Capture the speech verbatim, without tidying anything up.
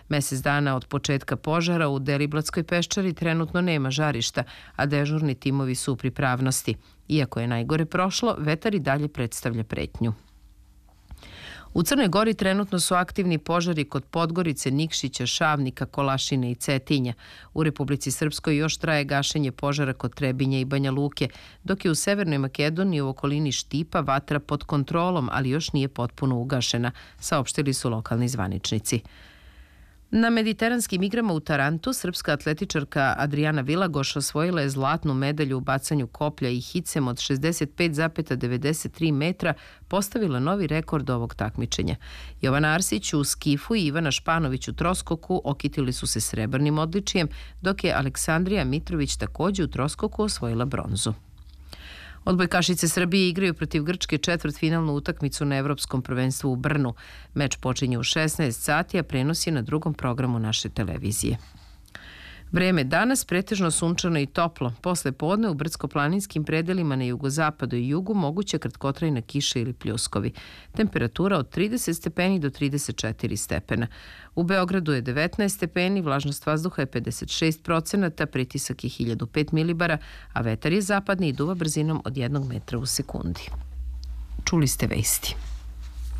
Mesec dana od početka požara u Deliblatskoj peščari trenutno nema žarišta, a dežurni timovi su u pripravnosti. Iako je najgore prošlo, vetar i dalje predstavlja pretnju. U Crnoj Gori trenutno su aktivni požari kod Podgorice, Nikšića, Šavnika, Kolašine i Cetinja. U Republici Srpskoj još traje gašenje požara kod Trebinja i Banja Luke, dok je u Severnoj Makedoniji u okolini Štipa vatra pod kontrolom, ali još nije potpuno ugašena, saopštili su lokalni zvaničnici. Na mediteranskim igrama u Tarantu srpska atletičarka Adriana Vilagoš osvojila je zlatnu medalju u bacanju koplja i hicem od šezdeset pet zarez devedeset tri metra, postavila novi rekord ovog takmičenja. Jovana Arsić u skifu i Ivana Španović u troskoku okitili su se srebrnim odličijem, dok je Aleksandrija Mitrović takođe u troskoku osvojila bronzu. Odbojkašice Srbije igraju protiv Grčke četvrtfinalnu utakmicu na Evropskom prvenstvu u Brnu. Meč počinje u šesnaest sati, a prenos je na drugom programu naše televizije. Vreme danas pretežno sunčano i toplo. Posle podne u brdsko-planinskim predelima na jugozapadu i jugu moguća kratkotrajna kiša ili pljuskovi. Temperatura od trideset stepeni do trideset četiri stepena. U Beogradu je devetnaest stepeni, vlažnost vazduha je pedeset šest procenata, pritisak je hiljadu pet milibara, a vetar je zapadni i duva brzinom od jednog metra u sekundi. Čuli ste vesti.